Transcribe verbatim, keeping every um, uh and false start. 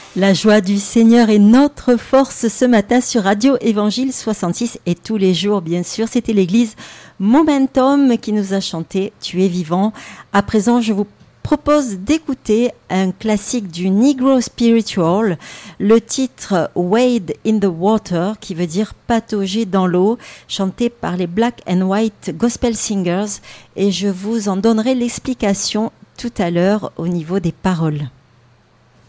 La joie du Seigneur est notre force ce matin sur Radio Évangile soixante-six et tous les jours, bien sûr. C'était l'église Momentum qui nous a chanté « Tu es vivant ». À présent, je vous propose d'écouter un classique du Negro Spiritual, le titre « Wade in the Water » qui veut dire « patauger dans l'eau », chanté par les Black and White Gospel Singers. Et je vous en donnerai l'explication tout à l'heure au niveau des paroles.